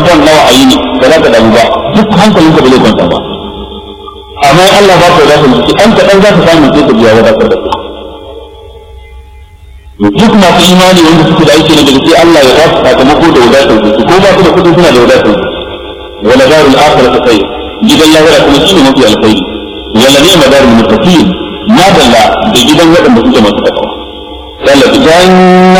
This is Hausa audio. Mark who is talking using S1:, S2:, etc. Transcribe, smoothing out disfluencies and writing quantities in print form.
S1: ban nawa a yi ne ba za ka damu ba duk hankalin ka ba zai kwanta ba amma Allah ba ka wadatar jiki an kaɗan za ka samu sai ka biya wadatar da duk masu imani wanda suke da aiki na da gaske Allah ya ba su sakamako da wadatar jiki ko ba su da kuɗi suna da wadatar jiki wala darul akhirati khayr gidan lahira kuma shine mafi alkhairi wala ni'ma darul muttaqin ma dalla da gidan wadanda suke masu takawa